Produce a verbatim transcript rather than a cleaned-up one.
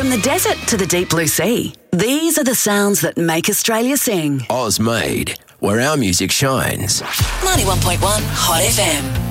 From the desert to the deep blue sea, these are the sounds that make Australia sing. Oz Made, where our music shines. ninety-one point one Hot F M.